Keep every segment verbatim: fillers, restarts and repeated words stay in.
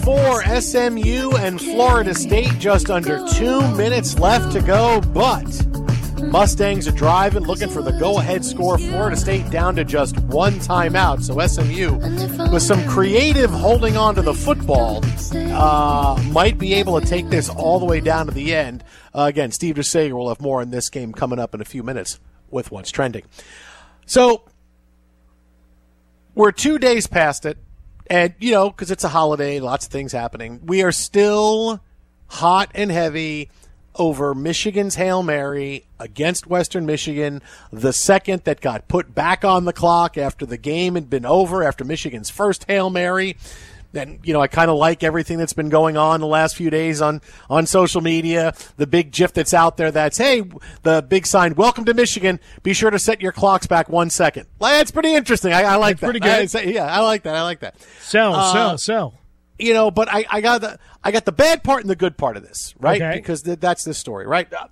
For S M U and Florida State, just under two minutes left to go, but Mustangs are driving, looking for the go-ahead score. Florida State down to just one timeout, so S M U, with some creative holding on to the football, uh, might be able to take this all the way down to the end. Uh, again, Steve DeSager will have more on this game coming up in a few minutes with what's trending. So, we're two days past it. And, you know, because it's a holiday, lots of things happening. We are still hot and heavy over Michigan's Hail Mary against Western Michigan, the second that got put back on the clock after the game had been over, after Michigan's first Hail Mary. And, you know, I kind of like everything that's been going on the last few days on, on social media. The big GIF that's out there that's, hey, the big sign, welcome to Michigan. Be sure to set your clocks back one second. That's pretty interesting. I, I like that's that. Pretty good. I, yeah, I like that. I like that. Sell, uh, sell, sell. You know, but I, I got the I got the bad part and the good part of this, right? Okay. Because th- that's the story, right? Uh,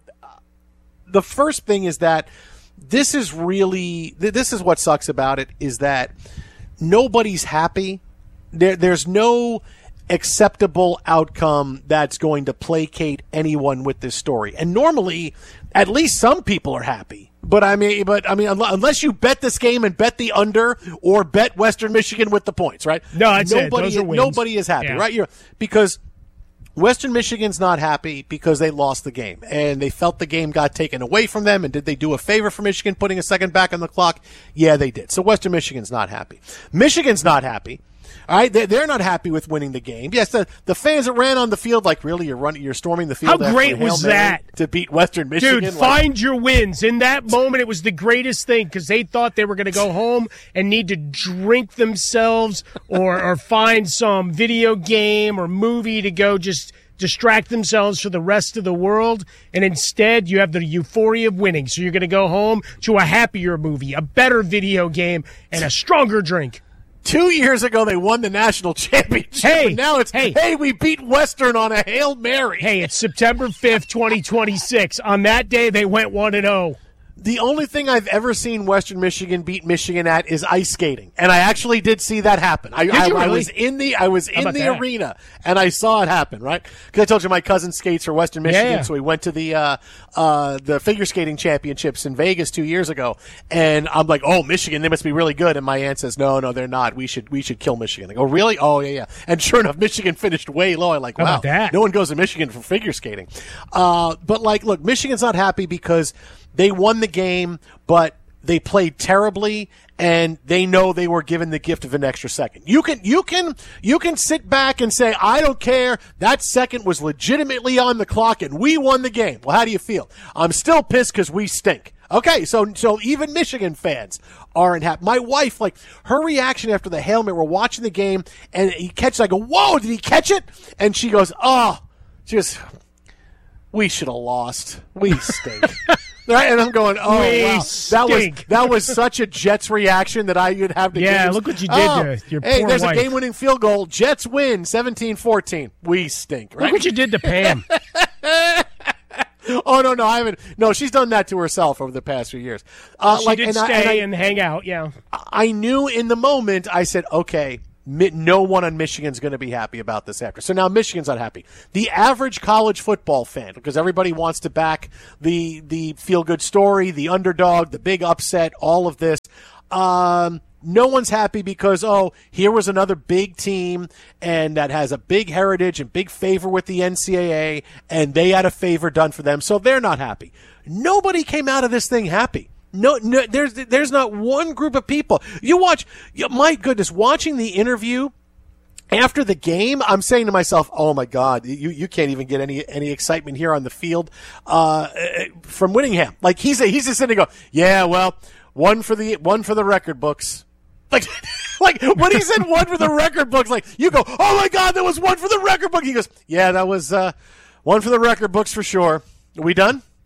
the first thing is that this is really th- this is what sucks about it is that nobody's happy. There, there's no acceptable outcome that's going to placate anyone with this story. And normally, at least some people are happy. But I mean, but I mean, unless you bet this game and bet the under or bet Western Michigan with the points, right? No, that's nobody, it. Those are wins. Nobody is happy, yeah. right? You're, because Western Michigan's not happy because they lost the game and they felt the game got taken away from them. And did they do a favor for Michigan putting a second back on the clock? Yeah, they did. So Western Michigan's not happy. Michigan's not happy. All right, they're not happy with winning the game. Yes, the, the fans that ran on the field, like, really, you're running, you're storming the field. How great was that to beat Western Michigan? Dude, like, find your wins. In that moment, it was the greatest thing because they thought they were going to go home and need to drink themselves or or find some video game or movie to go just distract themselves for the rest of the world. And instead, you have the euphoria of winning. So you're going to go home to a happier movie, a better video game, and a stronger drink. Two years ago, they won the national championship. Hey, and now it's, hey. hey, we beat Western on a Hail Mary. Hey, it's September fifth, twenty twenty-six. On that day, they went one and oh. The only thing I've ever seen Western Michigan beat Michigan at is ice skating, and I actually did see that happen. I, I, really? I was in the I was in the that? arena, and I saw it happen. Right, because I told you my cousin skates for Western Michigan, yeah. so we went to the uh, uh, the figure skating championships in Vegas two years ago, and I'm like, oh, Michigan, they must be really good. And my aunt says, no, no, they're not. We should we should kill Michigan. I go, really? Oh, yeah, yeah. And sure enough, Michigan finished way low. I'm like, How wow, about that? No one goes to Michigan for figure skating. Uh, but like, look, Michigan's not happy because they won the game, but they played terribly, and they know they were given the gift of an extra second. You can, you can, you can sit back and say, I don't care. That second was legitimately on the clock, and we won the game. Well, how do you feel? I'm still pissed because we stink. Okay, so so even Michigan fans aren't happy. My wife, like, her reaction after the Hail Mary, we're watching the game, and he catches, I go, whoa, did he catch it? And she goes, oh, she goes, we should have lost. We stink. Right? And I'm going, oh, we wow. Stink. That was that was such a Jets reaction that I would have to Yeah, give. look what you did oh, to your Hey, poor there's wife. a game-winning field goal. Jets win seventeen fourteen. We stink, right? Look what you did to Pam. Oh, no, no, I haven't. No, she's done that to herself over the past few years. Uh, She like, did and stay I, and I, and hang out, yeah. I knew in the moment, I said, okay, mi- no one on Michigan's going to be happy about this after. So now Michigan's not happy. The average college football fan, because everybody wants to back the the feel-good story, the underdog, the big upset, all of this, um, no one's happy because, oh, here was another big team and that has a big heritage and big favor with the N C double A, and they had a favor done for them, so they're not happy. Nobody came out of this thing happy. No, no, there's there's not one group of people. You watch, my goodness, watching the interview after the game, I'm saying to myself, oh my God, you, you can't even get any any excitement here on the field uh, from Whittingham. Like he's a, he's just sitting there going, yeah, well, one for the one for the record books. Like, like when he said one for the record books, like you go, oh my God, there was one for the record book. He goes, yeah, that was uh, one for the record books for sure. Are we done?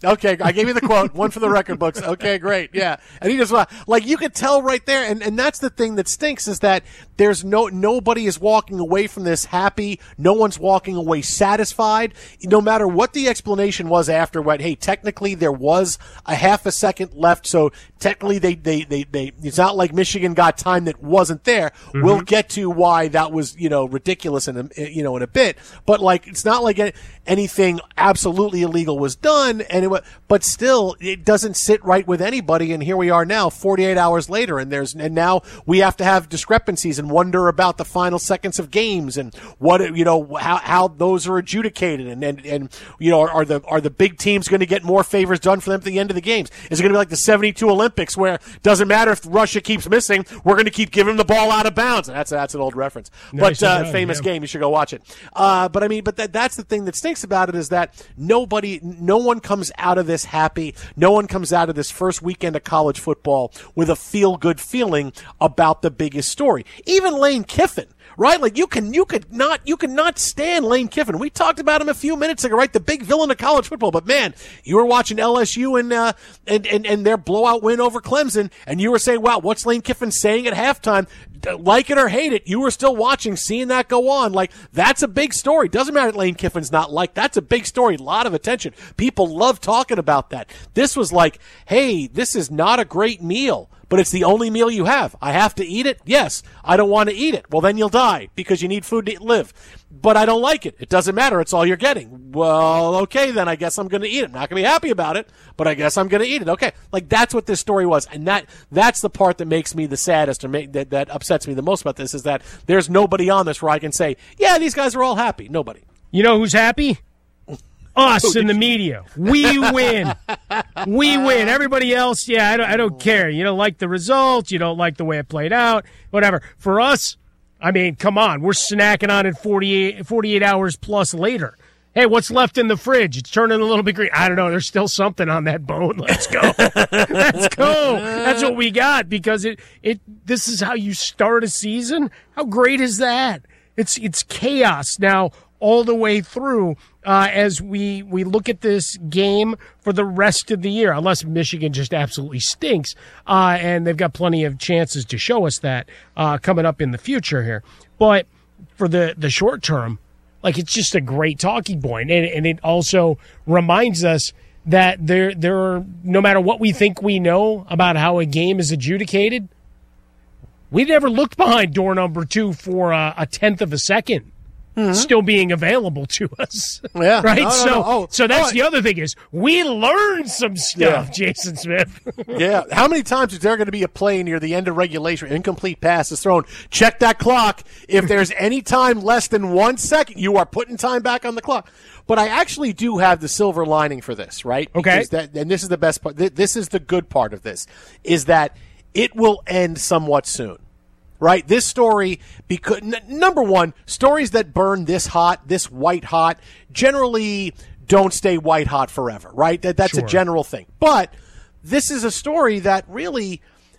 Okay, I gave you the quote, one for the record books. Okay, great, yeah. And he just, like, you could tell right there, and, and that's the thing that stinks, is that there's no, nobody is walking away from this happy, no one's walking away satisfied, no matter what the explanation was after what, hey, technically there was a half a second left, so technically they, they, they, they it's not like Michigan got time that wasn't there. Mm-hmm. We'll get to why that was, you know, ridiculous in a, you know, in a bit, but, like, it's not like anything absolutely illegal was done, and it but still, it doesn't sit right with anybody. And here we are now, forty-eight hours later, and there's and now we have to have discrepancies and wonder about the final seconds of games and what you know how how those are adjudicated, and and, and you know are, are the are the big teams going to get more favors done for them at the end of the games? Is it going to be like the seventy-two Olympics, where it doesn't matter if Russia keeps missing, we're going to keep giving the ball out of bounds? And that's that's an old reference, nice but uh, famous yeah. game. You should go watch it. Uh, but I mean, but that that's the thing that stinks about it, is that nobody, no one comes out of this happy. No one comes out of this first weekend of college football with a feel-good feeling about the biggest story. Even Lane Kiffin, right? Like you can, you could not, you could not stand Lane Kiffin. We talked about him a few minutes ago, right? The big villain of college football. But man, you were watching L S U and uh, and and and their blowout win over Clemson, and you were saying, "Wow, what's Lane Kiffin saying at halftime?" Like it or hate it, you were still watching, seeing that go on. Like, that's a big story. Doesn't matter if Lane Kiffin's not liked. That's a big story. A lot of attention. People love talking about that. This was like, hey, this is not a great meal, but it's the only meal you have. I have to eat it? Yes. I don't want to eat it. Well, then you'll die because you need food to live. But I don't like it. It doesn't matter. It's all you're getting. Well, okay, then I guess I'm going to eat it. I'm not going to be happy about it, but I guess I'm going to eat it. Okay. Like, that's what this story was. And that that's the part that makes me the saddest, or make, that, that upsets me the most about this, is that there's nobody on this where I can say, yeah, these guys are all happy. Nobody. You know who's happy? Us in the media. We win. We win. Everybody else, yeah, I don't, I don't care. You don't like the results. You don't like the way it played out. Whatever. For us, I mean, come on. We're snacking on it forty-eight, forty-eight hours plus later. Hey, what's left in the fridge? It's turning a little bit green. I don't know. There's still something on that bone. Let's go. Let's go. That's what we got, because it, it, this is how you start a season. How great is that? It's, it's chaos now all the way through, uh, as we, we look at this game for the rest of the year, unless Michigan just absolutely stinks. Uh, and they've got plenty of chances to show us that, uh, coming up in the future here. But for the, the short term, like, it's just a great talking point. And, and it also reminds us that there, there are, no matter what we think we know about how a game is adjudicated, we never looked behind door number two for a, a tenth of a second. Mm-hmm. Still being available to us. Yeah. Right? No, no, so no. Oh, so that's oh, the other thing, is we learned some stuff, yeah. Jason Smith. Yeah. How many times is there going to be a play near the end of regulation, incomplete pass is thrown? Check that clock. If there's any time less than one second, you are putting time back on the clock. But I actually do have the silver lining for this, right? Okay. Because that, and this is the best part. This is the good part of this, is that it will end somewhat soon. Right? This story, because n- number one, stories that burn this hot, this white hot, generally don't stay white hot forever, right? That That's sure. a general thing. But this is a story that really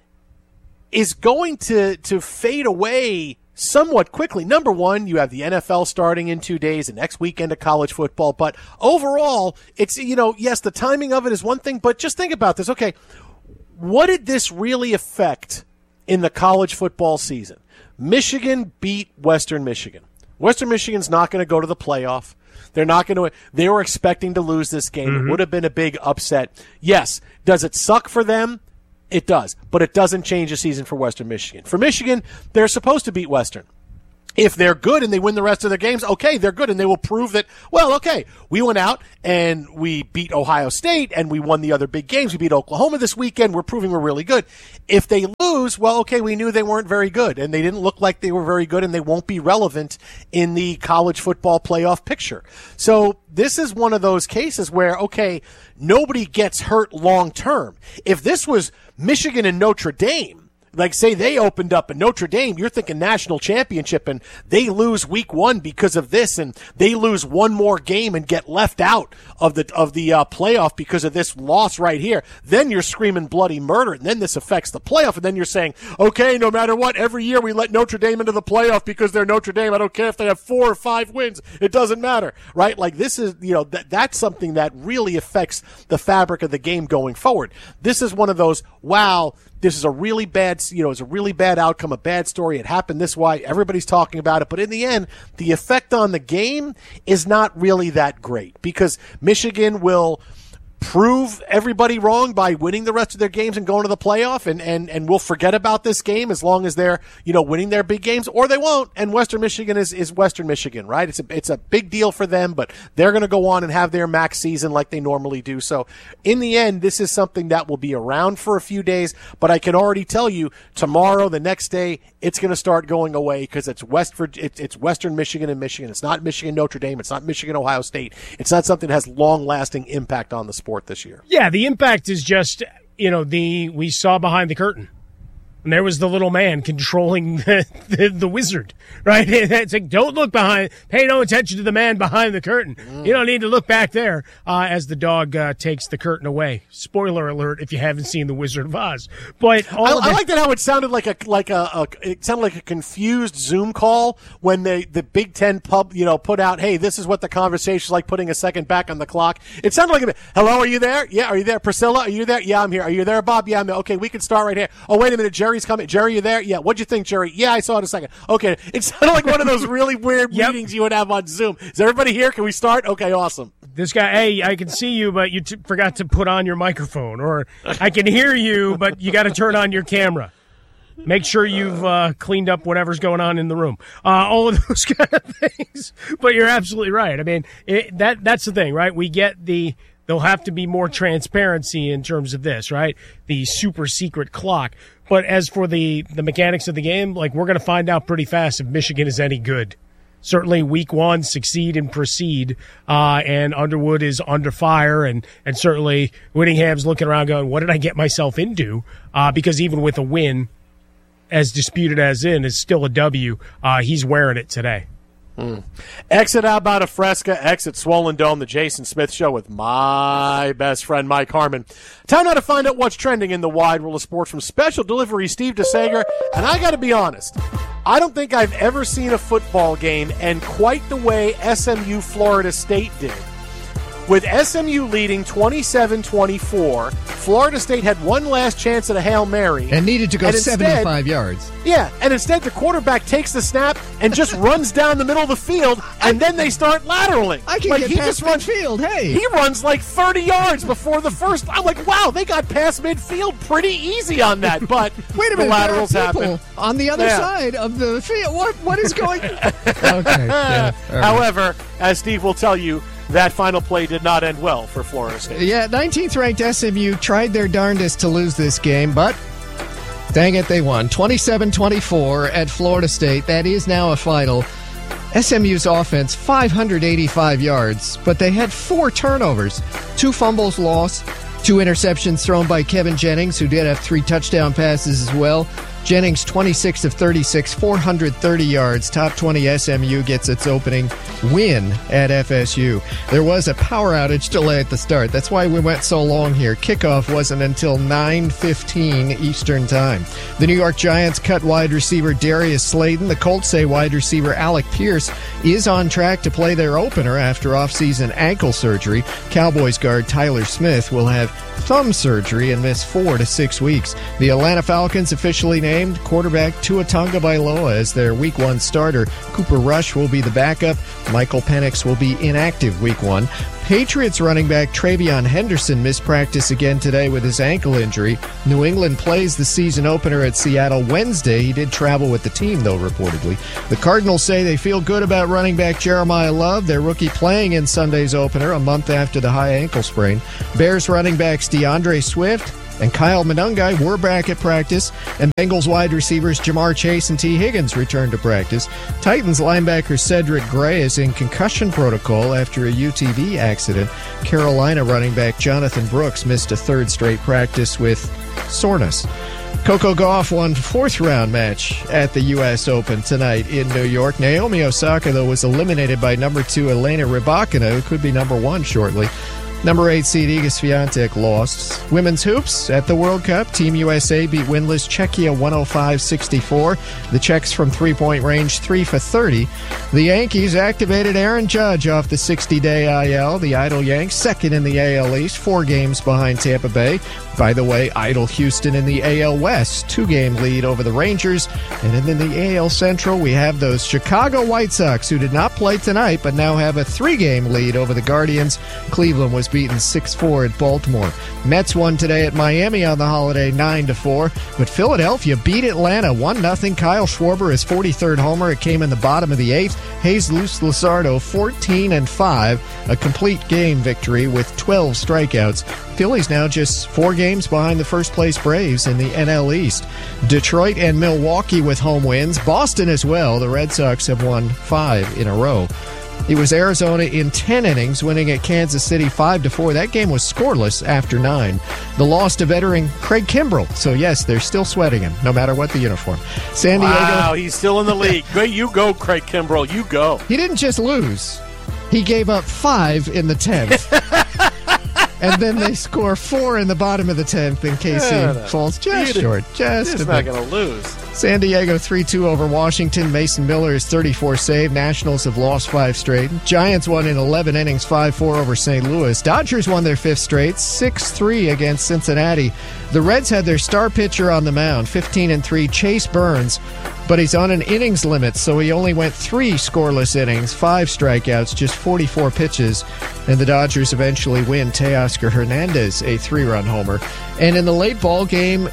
is going to, to fade away somewhat quickly. Number one, you have the N F L starting in two days, the next weekend of college football. But overall, it's, you know, yes, the timing of it is one thing, but just think about this. Okay, what did this really affect in the college football season? Michigan beat Western Michigan. Western Michigan's not going to go to the playoff. They're not going to. They were expecting to lose this game. Mm-hmm. It would have been a big upset. Yes. Does it suck for them? It does. But it doesn't change the season for Western Michigan. For Michigan, they're supposed to beat Western. If they're good and they win the rest of their games, okay, they're good, and they will prove that, well, okay, we went out and we beat Ohio State and we won the other big games. We beat Oklahoma this weekend. We're proving we're really good. If they lose, well, okay, we knew they weren't very good, and they didn't look like they were very good, and they won't be relevant in the college football playoff picture. So this is one of those cases where, okay, nobody gets hurt long term. If this was Michigan and Notre Dame, like say they opened up and Notre Dame, you're thinking national championship, and they lose week one because of this, and they lose one more game and get left out of the of the uh, playoff because of this loss right here. Then you're screaming bloody murder, and then this affects the playoff, and then you're saying, okay, no matter what, every year we let Notre Dame into the playoff because they're Notre Dame. I don't care if they have four or five wins. It doesn't matter, right? Like this is, you know, that that's something that really affects the fabric of the game going forward. This is one of those, wow, this is a really bad, you know, it's a really bad outcome, a bad story. It happened this way. Everybody's talking about it. But in the end, the effect on the game is not really that great because Michigan will prove everybody wrong by winning the rest of their games and going to the playoff, and, and, and we'll forget about this game as long as they're, you know, winning their big games, or they won't. And Western Michigan is, is Western Michigan, right? It's a, it's a big deal for them, but they're going to go on and have their max season like they normally do. So in the end, this is something that will be around for a few days, but I can already tell you tomorrow, the next day, it's going to start going away because it's West, it's, it's Western Michigan and Michigan. It's not Michigan Notre Dame. It's not Michigan Ohio State. It's not something that has long-lasting impact on the sport this year. Yeah, the impact is just, you know, the we saw behind the curtain. And there was the little man controlling the, the, the wizard, right? It's like, don't look behind, pay no attention to the man behind the curtain. Mm. You don't need to look back there uh, as the dog uh, takes the curtain away. Spoiler alert if you haven't seen The Wizard of Oz. But all I, of I the- like that how it sounded like a like a, a it sounded like a confused Zoom call when the the Big Ten pub you know put out, hey, this is what the conversation's like, putting a second back on the clock. It sounded like a hello, are you there? Yeah, are you there? Priscilla, are you there? Yeah, I'm here. Are you there, Bob? Yeah, I'm there. Okay, we can start right here. Oh, wait a minute, Jerry's coming. Jerry, you there? Yeah. What'd you think, Jerry? Yeah, I saw it in a second. Okay, it sounded like one of those really weird Yep. meetings you would have on Zoom. Is everybody here? Can we start? Okay, awesome. This guy, hey, I can see you, but you t- forgot to put on your microphone. Or I can hear you, but you got to turn on your camera. Make sure you've uh, cleaned up whatever's going on in the room. Uh, all of those kind of things. But you're absolutely right. I mean, it, that that's the thing, right? We get the there'll have to be more transparency in terms of this, right? The super secret clock. But as for the, the mechanics of the game, like we're going to find out pretty fast if Michigan is any good. Certainly week one, succeed and proceed, uh, and Underwood is under fire, and, and certainly Whittingham's looking around going, what did I get myself into? Uh, because even with a win, as disputed as in, is still a W, uh, he's wearing it today. Hmm. Exit Out About a Fresca, exit Swollen Dome, the Jason Smith Show with my best friend Mike Harmon. Time now to find out what's trending in the wide world of sports from Special Delivery Steve DeSager. And I got to be honest, I don't think I've ever seen a football game end quite the way S M U Florida State did. With S M U leading twenty-seven twenty-four, Florida State had one last chance at a Hail Mary. And needed to go and instead, seventy-five yards. Yeah, and instead the quarterback takes the snap and just runs down the middle of the field, and then they start lateraling. I can like, get he past just runs, midfield, hey. He runs like thirty yards before the first. I'm like, wow, they got past midfield pretty easy on that, but Wait a the minute, laterals there are people happen. on the other Yeah. side of the field. What What is going on? Okay. Yeah, all right. However, as Steve will tell you, that final play did not end well for Florida State. Yeah, nineteenth ranked S M U tried their darndest to lose this game, but dang it, they won. twenty-seven twenty-four at Florida State. That is now a final. S M U's offense, five hundred eighty-five yards, but they had four turnovers, two fumbles lost, two interceptions thrown by Kevin Jennings, who did have three touchdown passes as well. Jennings, twenty-six of thirty-six, four hundred thirty yards. Top twenty S M U gets its opening win at F S U. There was a power outage delay at the start. That's why we went so long here. Kickoff wasn't until nine fifteen Eastern Time. The New York Giants cut wide receiver Darius Slayton. The Colts say wide receiver Alec Pierce is on track to play their opener after offseason ankle surgery. Cowboys guard Tyler Smith will have thumb surgery and miss four to six weeks. The Atlanta Falcons officially named quarterback Tua Tagovailoa as their week one starter. Cooper Rush will be the backup. Michael Penix will be inactive week one. Patriots running back Travion Henderson missed practice again today with his ankle injury. New England plays the season opener at Seattle Wednesday. He did travel with the team, though, reportedly. The Cardinals say they feel good about running back Jeremiah Love, their rookie, playing in Sunday's opener a month after the high ankle sprain. Bears running backs DeAndre Swift and Kyle Monungai were back at practice, and Bengals wide receivers Jamar Chase and T. Higgins returned to practice. Titans linebacker Cedric Gray is in concussion protocol after a U T V accident. Carolina running back Jonathan Brooks missed a third straight practice with soreness. Coco Gauff won fourth round match at the U S Open tonight in New York. Naomi Osaka, though, was eliminated by number two Elena Rybakina, who could be number one shortly. Number eight seed Iga Swiatek lost. Women's hoops at the World Cup. Team U S A beat winless Czechia one oh five sixty-four. The Czechs from three-point range, three for thirty. The Yankees activated Aaron Judge off the sixty-day I L. The Idle Yanks, second in the A L East, four games behind Tampa Bay. By the way, Idle Houston in the A L West, two-game lead over the Rangers. And then in the A L Central, we have those Chicago White Sox, who did not play tonight, but now have a three-game lead over the Guardians. Cleveland was beaten six four at Baltimore. Mets won today at Miami on the holiday nine to four, but Philadelphia beat Atlanta one nothing. Kyle Schwarber, his forty-third homer. It came in the bottom of the eighth. Jesus Luzardo, fourteen and five, a complete game victory with twelve strikeouts. Phillies now just four games behind the first-place Braves in the N L East. Detroit and Milwaukee with home wins. Boston as well. The Red Sox have won five in a row. It was Arizona in ten innings, winning at Kansas City five to four. That game was scoreless after nine. The loss to veteran Craig Kimbrell. So, yes, they're still sweating him, no matter what the uniform. San Diego. Wow, he's still in the league. Great, you go, Craig Kimbrell. You go. He didn't just lose. He gave up five in the tenth. And then they score four in the bottom of the tenth, and K C yeah, falls just short. Just He's a not bit. going to lose. San Diego three two over Washington. Mason Miller is thirty-four save. Nationals have lost five straight. Giants won in eleven innings, five four over Saint Louis. Dodgers won their fifth straight, six three against Cincinnati. The Reds had their star pitcher on the mound, fifteen and three, Chase Burns, but he's on an innings limit, so he only went three scoreless innings, five strikeouts, just forty-four pitches, and the Dodgers eventually win. Teoscar Hernandez, a three-run homer. And in the late ball game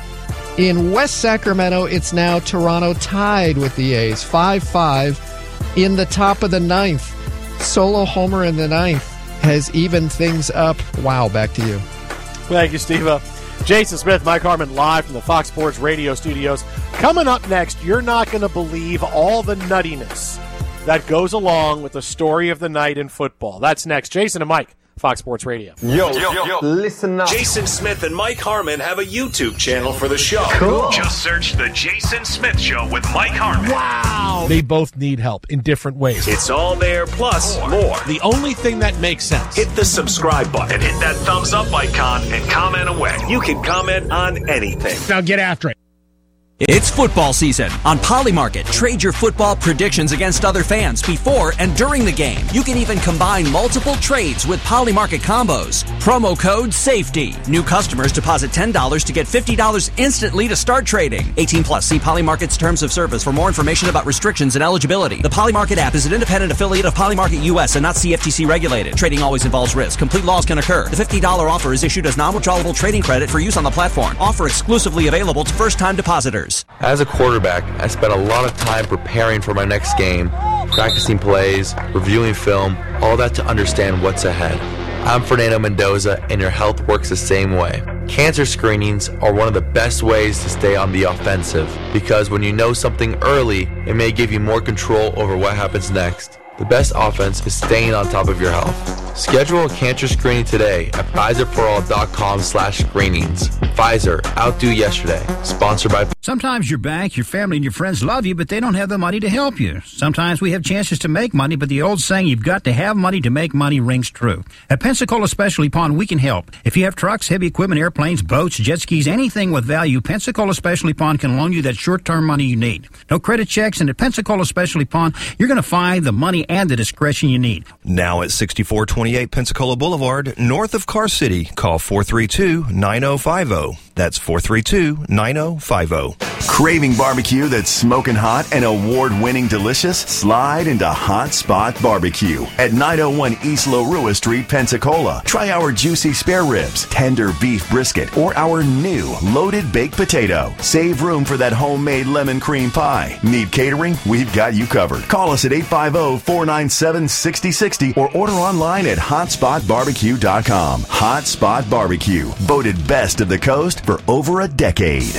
in West Sacramento, it's now Toronto tied with the A's, five five in the top of the ninth. Solo homer in the ninth has evened things up. Wow, back to you. Thank you, Steve. Jason Smith, Mike Harmon, live from the Fox Sports Radio studios. Coming up next, you're not going to believe all the nuttiness that goes along with the story of the night in football. That's next. Jason and Mike, Fox Sports Radio. Yo, yo, yo, listen up. Jason Smith and Mike Harmon have a YouTube channel for the show. Cool. Just search The Jason Smith Show with Mike Harmon. Wow. They both need help in different ways. It's all there, plus more. more. The only thing that makes sense. Hit the subscribe button and hit that thumbs up icon and comment away. You can comment on anything. Now get after it. It's football season. On Polymarket, trade your football predictions against other fans before and during the game. You can even combine multiple trades with Polymarket combos. Promo code SAFETY. New customers deposit ten dollars to get fifty dollars instantly to start trading. eighteen plus. See Polymarket's terms of service for more information about restrictions and eligibility. The Polymarket app is an independent affiliate of Polymarket U S and not C F T C regulated. Trading always involves risk. Complete loss can occur. The fifty dollars offer is issued as non-withdrawable trading credit for use on the platform. Offer exclusively available to first-time depositors. As a quarterback, I spent a lot of time preparing for my next game, practicing plays, reviewing film, all that to understand what's ahead. I'm Fernando Mendoza, and your health works the same way. Cancer screenings are one of the best ways to stay on the offensive, because when you know something early, it may give you more control over what happens next. The best offense is staying on top of your health. Schedule a cancer screening today at Pfizer For All dot com slash screenings. Pfizer, outdo yesterday. Sponsored by... Sometimes your bank, your family, and your friends love you, but they don't have the money to help you. Sometimes we have chances to make money, but the old saying, you've got to have money to make money, rings true. At Pensacola Specialty Pond, we can help. If you have trucks, heavy equipment, airplanes, boats, jet skis, anything with value, Pensacola Specialty Pond can loan you that short-term money you need. No credit checks, and at Pensacola Specialty Pond, you're going to find the money and the discretion you need. Now at sixty-four twenty-eight Pensacola Boulevard, north of Car City. Call four three two, nine oh five oh. That's four three two, nine oh five oh. Craving barbecue that's smoking hot and award-winning delicious? Slide into Hot Spot Barbecue at nine oh one East Lorua Street, Pensacola. Try our juicy spare ribs, tender beef brisket, or our new loaded baked potato. Save room for that homemade lemon cream pie. Need catering? We've got you covered. Call us at eight five zero, four nine seven, six oh six oh or order online at hot spot barbecue dot com. Hot Spot Barbecue, voted best of the coast for over a decade.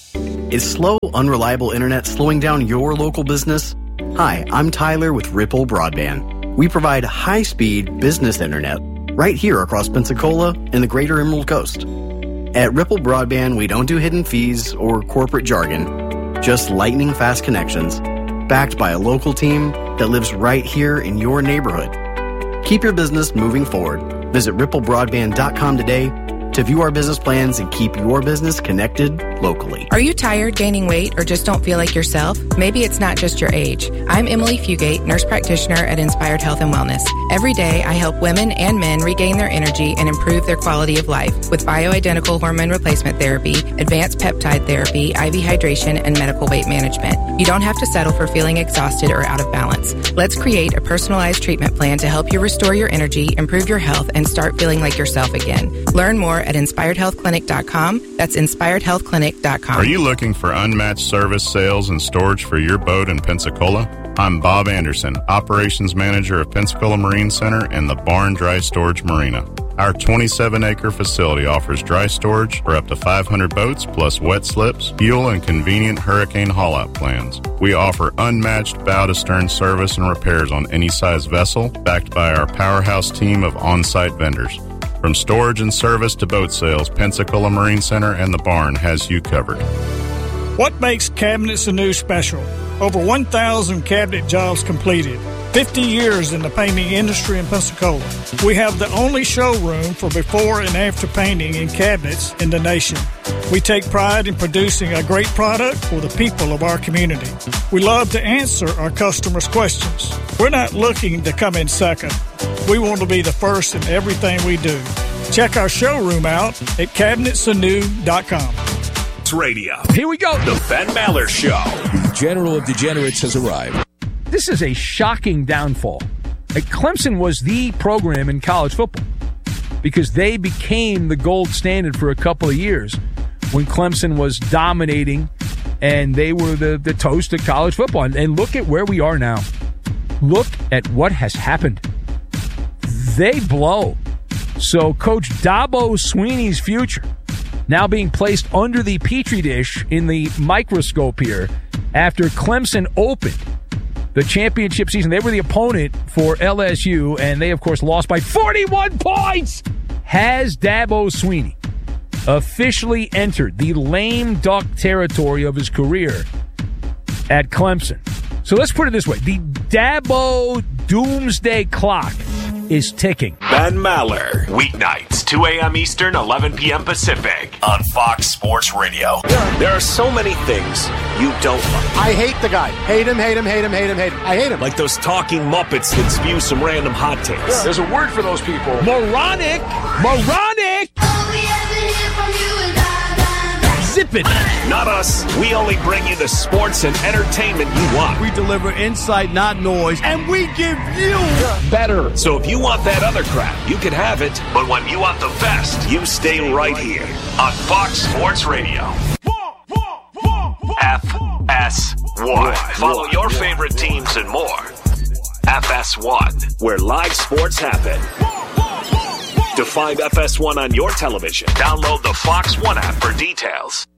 Is slow, unreliable internet slowing down your local business? Hi, I'm Tyler with Ripple Broadband. We provide high-speed business internet right here across Pensacola and the greater Emerald Coast. At Ripple Broadband, we don't do hidden fees or corporate jargon, just lightning fast connections, backed by a local team that lives right here in your neighborhood. Keep your business moving forward. Visit ripple broadband dot com today to view our business plans and keep your business connected locally. Are you tired, gaining weight, or just don't feel like yourself? Maybe it's not just your age. I'm Emily Fugate, nurse practitioner at Inspired Health and Wellness. Every day, I help women and men regain their energy and improve their quality of life with bioidentical hormone replacement therapy, advanced peptide therapy, I V hydration, and medical weight management. You don't have to settle for feeling exhausted or out of balance. Let's create a personalized treatment plan to help you restore your energy, improve your health, and start feeling like yourself again. Learn more at inspired health clinic dot com. That's inspired health clinic dot com. Are you looking for unmatched service, sales, and storage for your boat in Pensacola? I'm Bob Anderson, Operations Manager of Pensacola Marine Center and the Barn Dry Storage Marina. Our twenty-seven acre facility offers dry storage for up to five hundred boats, plus wet slips, fuel, and convenient hurricane haul-out plans. We offer unmatched bow-to-stern service and repairs on any size vessel, backed by our powerhouse team of on-site vendors. From storage and service to boat sales, Pensacola Marine Center and the Barn has you covered. What makes Cabinets Anew special? Over one thousand cabinet jobs completed. fifty years in the painting industry in Pensacola. We have the only showroom for before and after painting in cabinets in the nation. We take pride in producing a great product for the people of our community. We love to answer our customers' questions. We're not looking to come in second. We want to be the first in everything we do. Check our showroom out at cabinets anew dot com. Radio. Here we go. The Ben Maller Show. The General of Degenerates has arrived. This is a shocking downfall. Like, Clemson was the program in college football because they became the gold standard for a couple of years when Clemson was dominating and they were the, the toast of college football. And, and look at where we are now. Look at what has happened. They blow. So Coach Dabo Swinney's future now being placed under the petri dish in the microscope here after Clemson opened the championship season. They were the opponent for L S U, and they, of course, lost by forty-one points. Has Dabo Swinney officially entered the lame duck territory of his career at Clemson? So let's put it this way. The Dabo doomsday clock is ticking. Ben Maller, weeknights, two a.m. Eastern, eleven p.m. Pacific, on Fox Sports Radio. There are so many things you don't like. I hate the guy. Hate him, hate him, hate him, hate him, hate him. I hate him. Like those talking Muppets that spew some random hot takes. Yeah. There's a word for those people. Moronic. Moronic. Zip it. Not us. We only bring you the sports and entertainment you want. We deliver insight, not noise, and we give you better. So if you want that other crap, you can have it. But when you want the best, you stay right here on Fox Sports Radio. F S one. Follow your favorite teams and more. F S one, where live sports happen. To find F S one on your television, download the Fox One app for details.